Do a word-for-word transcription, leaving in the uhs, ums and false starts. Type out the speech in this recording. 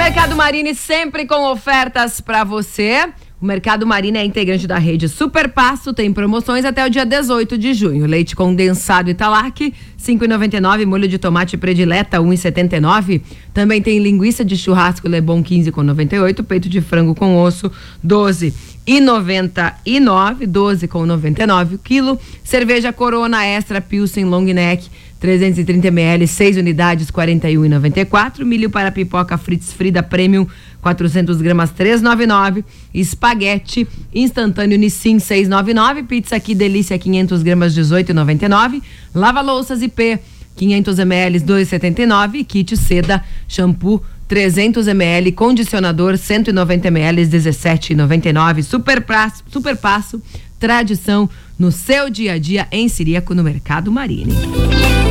Mercado Marine sempre com ofertas para você. O Mercado Marine é integrante da rede Super Passo, tem promoções até o dia dezoito de junho. Leite condensado Italac, cinco reais e noventa e nove centavos. Molho de tomate predileta, um real e setenta e nove centavos. Também tem linguiça de churrasco Lebon, quinze reais e noventa e oito centavos. Peito de frango com osso, doze reais e noventa e nove centavos. doze reais e noventa e nove centavos o quilo. Cerveja Corona Extra Pilsen Long Neck, trezentos e trinta mililitros, seis unidades, quarenta e um reais e noventa e quatro centavos. Milho para pipoca Fritz Frida Premium, quatrocentas gramas, trezentos e noventa e nove centavos. Espaguete instantâneo Nissin, seiscentos e noventa e nove centavos. Pizza aqui Delícia, quinhentas gramas, dezoito reais e noventa e nove centavos. Lava louças I P, quinhentos mililitros, dois reais e setenta e nove centavos. Kit Seda Shampoo, trezentos mililitros. Condicionador, cento e noventa mililitros, dezessete reais e noventa e nove centavos. Super Passo, Super Passo, tradição no seu dia a dia em Ciríaco, no Mercado Marine.